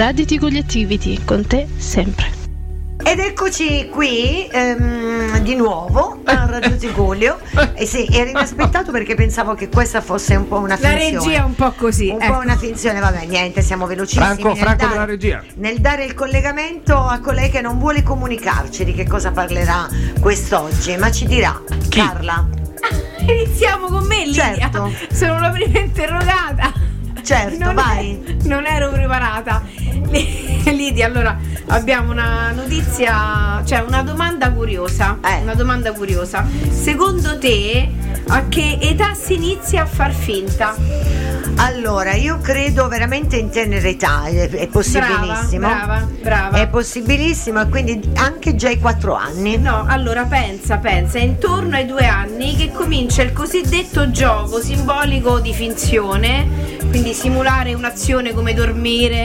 Radio Tigoli Activity, con te sempre. Ed eccoci qui di nuovo a Radio Tigolio. E sì, era inaspettato perché pensavo che questa fosse un po' una finzione. La regia è un po' così. Un po' una finzione, vabbè, niente, siamo velocissimi. Franco della regia. Nel dare il collegamento a colei che non vuole comunicarci di che cosa parlerà quest'oggi, ma ci dirà. Chi? Carla. Iniziamo con me, Lidia. Certo. Sono la prima interrogata. Certo, vai. Non ero preparata. Lidia, allora abbiamo una notizia, cioè una domanda curiosa. Una domanda curiosa. Secondo te a che età si inizia a far finta? Allora, io credo veramente in tenera età, è possibilissimo. Brava. È possibilissimo, e quindi anche già ai 4 anni. No, allora pensa, è intorno ai 2 anni che comincia il cosiddetto gioco simbolico di finzione, quindi simulare un'azione come dormire,